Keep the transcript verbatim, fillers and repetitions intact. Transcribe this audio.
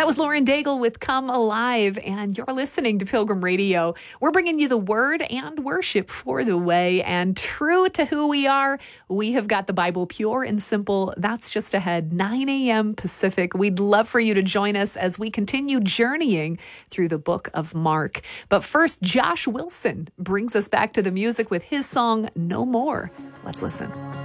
That was Lauren Daigle with Come Alive, and you're listening to Pilgrim Radio. We're bringing you the word and worship for the way, and true to who we are, we have got the Bible pure and simple. That's just ahead, nine a.m. Pacific. We'd love for you to join us as we continue journeying through the book of Mark. But first, Josh Wilson brings us back to the music with his song, No More. Let's listen.